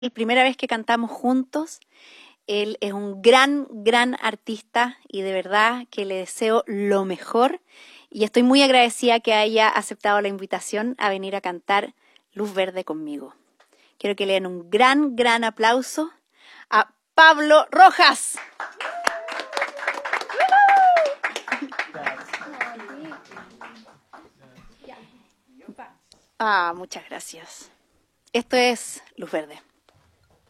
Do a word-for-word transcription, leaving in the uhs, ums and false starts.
la primera vez que cantamos juntos. Él es un gran, gran artista y de verdad que le deseo lo mejor. Y estoy muy agradecida que haya aceptado la invitación a venir a cantar Luz Verde conmigo. Quiero que le den un gran, gran aplauso a Pablo Rojas. Ah, muchas gracias. Esto es Luz Verde.